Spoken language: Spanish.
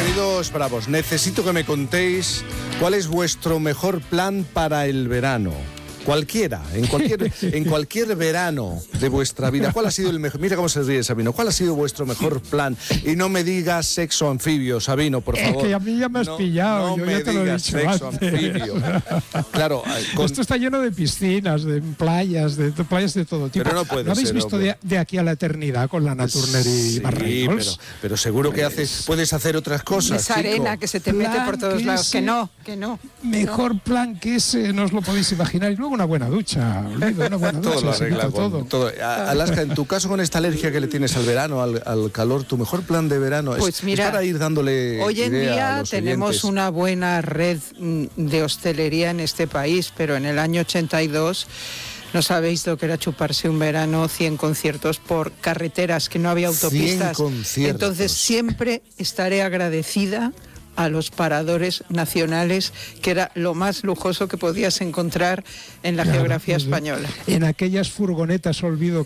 Queridos bravos, necesito que me contéis cuál es vuestro mejor plan para el verano. Cualquiera, en cualquier verano de vuestra vida. ¿Cuál ha sido el mejor? Mira cómo se ríe Sabino. ¿Cuál ha sido vuestro mejor plan? Y no me digas sexo anfibio, Sabino, por favor. Es que a mí ya me has pillado. No yo ya te lo he dicho sexo antes. anfibio. Claro. Esto está lleno de piscinas, de playas de todo tipo. Pero no puede ¿No habéis ser, visto hombre. de aquí a la eternidad con la Naturner y Sí, Barreñols? pero seguro que puedes hacer otras cosas, Esa chico. arena que se te mete por todos lados. Que no. Mejor plan que ese, no os lo podéis imaginar. Y luego una buena ducha. Olvido, una buena ducha. Todo lo se arregla quita con todo. Alaska, en tu caso con esta alergia que le tienes al verano, al calor, tu mejor plan de verano Pues mira, es para ir dándole hoy en idea a día los tenemos oyentes. una buena red de hostelería en este país, pero en el año 82 no sabéis lo que era chuparse un verano, 100 conciertos por carreteras, que no había autopistas. 100 conciertos. Entonces siempre estaré agradecida a los paradores nacionales, que era lo más lujoso que podías encontrar en la geografía española. En aquellas furgonetas, olvido